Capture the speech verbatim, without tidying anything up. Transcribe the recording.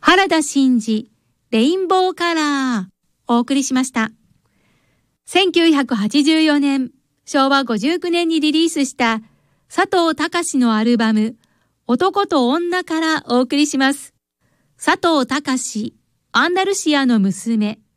原田真二、レインボーカラー、お送りしました。せんきゅうひゃくはちじゅうよねん、しょうわごじゅうきゅうねんにリリースした佐藤隆のアルバム、男と女からお送りします。佐藤隆、アンダルシアの娘。